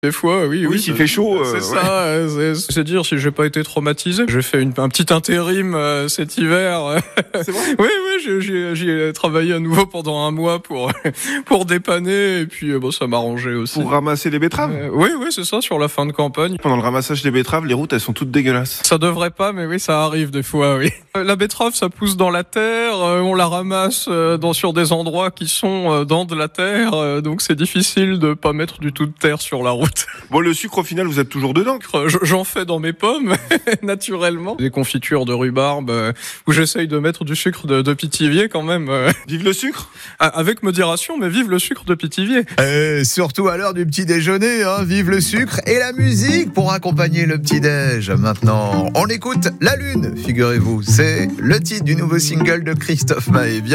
Des fois, oui. S'il fait chaud. C'est ça, c'est dire si j'ai pas été traumatisé. J'ai fait un petit intérim cet hiver. C'est vrai? Oui, j'ai travaillé à nouveau pendant un mois pour dépanner et puis ça m'arrangeait aussi. Pour ramasser les betteraves? Oui, c'est ça, sur la fin de campagne. Pendant le ramassage des betteraves, les routes, elles sont toutes dégueulasses. Ça devrait pas, mais oui, ça arrive des fois, oui. La betterave, ça pousse dans la terre, on la ramasse sur des endroits qui sont dans de la terre, donc c'est difficile de pas mettre du tout de terre sur la route. Bon, le sucre, au final, vous êtes toujours dedans? J'en fais dans mes pommes, naturellement. Des confitures de rhubarbe, où j'essaye de mettre du sucre de Pithiviers quand même. Vive le sucre! Avec modération, mais vive le sucre de Pithiviers. Surtout à l'heure du petit déjeuner, vive le sucre et la musique pour accompagner le petit déj. Maintenant, on écoute La Lune, figurez-vous. C'est le titre du nouveau single de Christophe Maé.